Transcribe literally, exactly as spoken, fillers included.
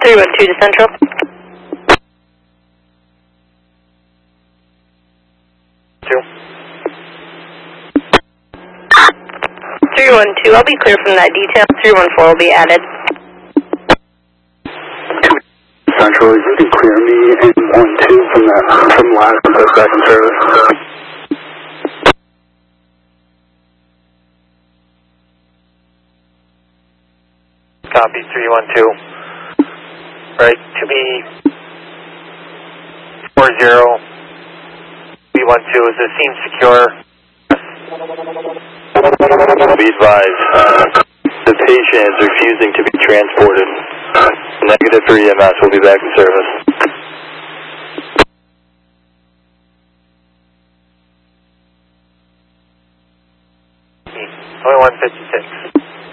three one two to Central. Two. three one two, I'll be clear from that detail. three one four will be added. Central, you can clear me and one two from that from last and back in service. Copy three one two. Right, to be four zero. B one two, is the scene secure? Be advised, uh, the patient is refusing to be transported. Negative for E M S, will be back in service. twenty-one fifty-six.